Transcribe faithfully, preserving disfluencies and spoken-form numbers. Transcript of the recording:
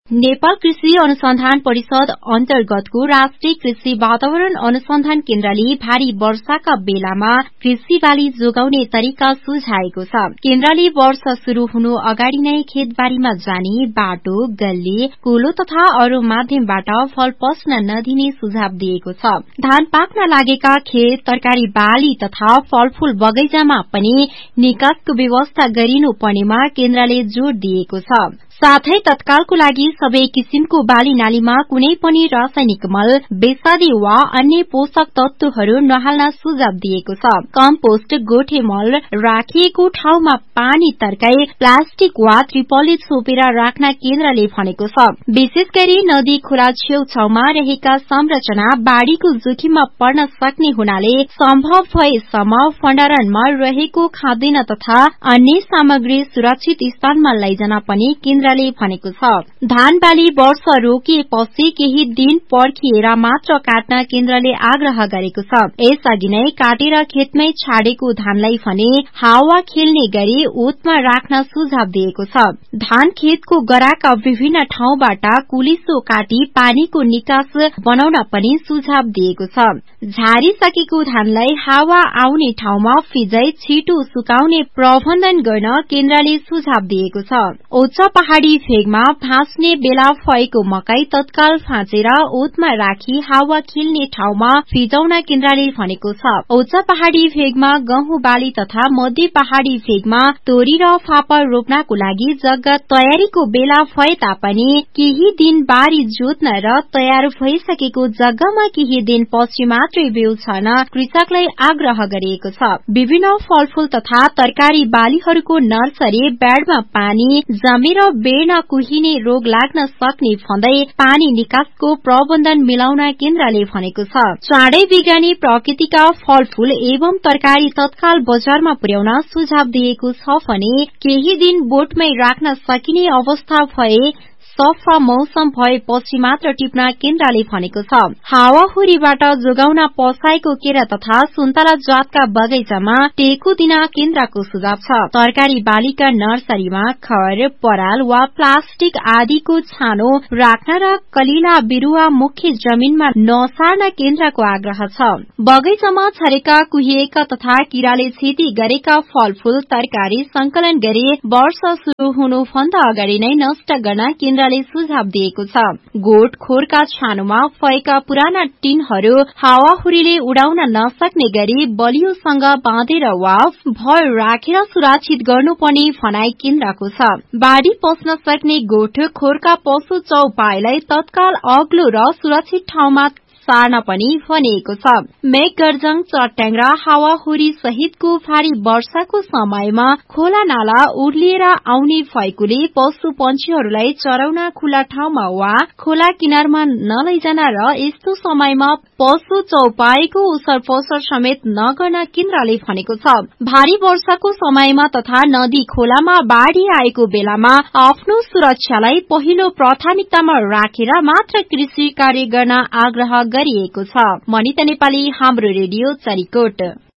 नेपाल कृषि अनुसन्धान परिषद अन्तर्गतको राष्ट्रिय कृषि वातावरण अनुसन्धान केन्द्रले भारी वर्षाका बेलामा कृषि बाली जोगाउने तरिका सुझाएको छ। केन्द्रले वर्षा शुरू हुनु अगाडि नै खेतबारीमा जाने बाटो, गल्ली, कुलो तथा अरू माध्यमबाट फल पस्न नदिने सुझाव दिएको छ। धान पाक्न लागेका खेत, तरकारी बाली तथा फलफूल बगैंचामा पनि निकासको व्यवस्था गरिनु पर्नेमा केन्द्रले जोड़ दिएको छ। साथै तत्कालको लागि सबै किसिमको बाली नालीमा कुनै पनि रासायनिक मल, बेसादी वा अन्य पोषक तत्वहरू नहाल्न सुझाव दिएको छ। कम्पोस्ट, गोठे मल राखिएको ठाउँमा पानी तर्काई प्लास्टिक वा त्रिपलले छोपेर राख्न केन्द्रले भनेको छ। विशेष गरी नदी खोला छेउछाउमा रहेका संरचना बाढ़ीको जोखिममा पर्न सक्ने हुनाले सम्भव भएसम्म भण्डारणमा रहेको खाद्यान्न तथा अन्य सामग्री सुरक्षित स्थानमा लैजान पनि केन्द्रले भनेको छ। धान बाली वर्षा रोकिएपछि केही दिन पर्खिएर मात्र काट्न केन्द्रले आग्रह गरेको छ। यसअघि नै काटेर खेतमै छाडेको धानलाई भने हावा खेल्ने गरी ओतमा राख्न सुझाव दिएको छ। धान खेतको गराका विभिन्न ठाउँबाट कुलिसो काटी पानीको निकास बनाउन पनि सुझाव दिएको छ। झारिसकेको धानलाई हावा आउने ठाउँमा फिजाई छिटो सुकाउने प्रबन्धन गर्न केन्द्रले सुझाव दिएको छ। उच्च पहाड़ी भेगमा भाँच्ने बेला भएको मकै तत्काल भाँचेर ओतमा राखी हावा खेल्ने ठाउँमा फिजाउन केन्द्रले भनेको छ। उच्च पहाड़ी भेगमा गहुँ बाली तथा मध्य पहाड़ी भेगमा तोरी र फापर रोप्नको लागि जग्गा तयारीको बेला भए तापनि केही दिन बारी जोत्न र तयार भइसकेको जग्गामा केही दिन पछि मात्रै बिउ छर्न कृषकलाई आग्रह गरिएको छ। विभिन्न फलफूल तथा तरकारी बालीहरूको नर्सरी बेडमा पानी जमेर बेर्न कुहिने रोग लाग्न सक्ने भन्दै पानी निकासको प्रबन्धन मिलाउन केन्द्रले भनेको छ। चाँडै बिग्रने प्रकृतिका फलफूल एवं तरकारी तत्काल बजारमा पुर्याउन सुझाव दिएको छ भने केही दिन बोटमै राख्न सकिने अवस्था भए सफा मौसम भएपछि मात्र टिप्न केन्द्रले भनेको छ। हावाहुरीबाट जोगाउन पसाएको केरा तथा सुन्तला जातका बगैंचामा टेको दिन केन्द्रको सुझाव छ। तरकारी बालीका नर्सरीमा खर, पराल वा प्लास्टिक आदिको छानो राख्न र कलिला बिरूवा मुख्य जमीनमा नसार्न केन्द्रको आग्रह छ। बगैंचामा छरेका कुहिएका तथा किराले क्षति गरेका फलफूल तरकारी संकलन गरी वर्षा शुरू हुनुभन्दा अगाडि नै नष्ट गर्न केन्द्र सुझाव दिएको छ। गोठ खोरका छानोमा भएका पुराना टिनहरू हावाहुरीले उडाउन नसक्ने गरी बलियोसँग बाँधेर वा भर राखेर सुरक्षित गर्नुपर्ने भनाई केन्द्रको छ। बाढ़ी पस्न सक्ने गोठ खोरका पशु चौपाईलाई तत्काल अग्लो र सुरक्षित ठाउँमा सार्न पनि भनिएको छ। मेघगर्जन, चट्याङ र हावाहुरी सहितको भारी वर्षाको समयमा खोला नाला उर्लिएर आउने भएकोले पशु पंक्षीहरूलाई चराउन खुला ठाउँमा वा खोला किनारमा नलैजान र यस्तो समयमा पशु चौपाईको उसर पसर समेत नगर्न केन्द्रले भनेको छ। भारी वर्षाको समयमा तथा नदी खोलामा बाढ़ी आएको बेलामा आफ्नो सुरक्षालाई पहिलो प्राथमिकतामा राखेर मात्र कृषि कार्य गर्न आग्रह गरिएको छ। मनिता नेपाली, हाम्रो रेडियो चरीकोट।